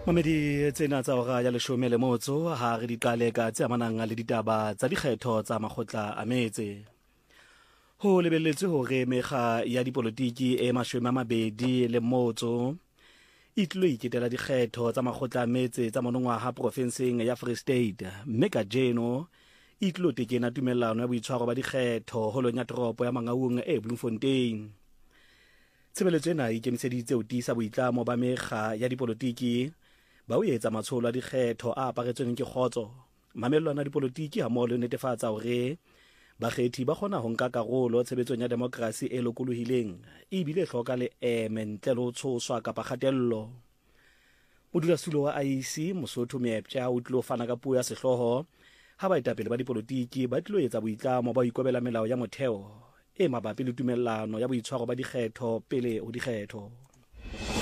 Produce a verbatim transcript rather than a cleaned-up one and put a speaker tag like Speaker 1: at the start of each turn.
Speaker 1: Mamedi tsena tsa hora ya leshome le motso ha re di qale ka tse amanang le ditaba tsa dikgetho tsa makgotla a metse. Ho lebelletswe hore mekga ya dipolotiki e mashome a mabedi le motso e tlo iketela dikgetho tsa makgotla a metse tsa monongwaha profenseng ya Free State, mme ka jeno e tlo tekena tumellano ya boitshwaro ba dikgetho holong ya toropo ya Mangaung e Bloemfontein. Tshebeletso ena e ikemiseditse ho tiisa boitlamo ba mekga ya dipolotiki ba o etsa matsholo a dikgetho a aparetsweng ke kgotso, mamellano a dipolotiki ha mmoho le netefatsa hore bakgethi ba kgona ho nka karolo tshebetsong ya demokrasi e lokolohileng ebile hloka le eme ntle le ho tshoswa kapa kgatello. Modulasetulo wa I E C Mosotho Moeptja o tlo fana ka puo ya sehloho ha baetapele ba dipolotiki ba tlo etsa boitlamo ba ho ikobela melao ya motheo e mabapi le tumellano ya boitshwaro ba dikgetho pele ho dikgetho.